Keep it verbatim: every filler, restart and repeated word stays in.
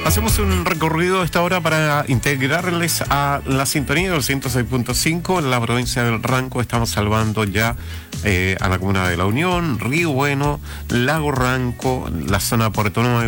Hacemos un recorrido a esta hora para integrarles a la sintonía del ciento seis punto cinco. En la provincia del Ranco estamos salvando ya eh, a la comuna de La Unión, Río Bueno, Lago Ranco, la zona Puerto Nuevo.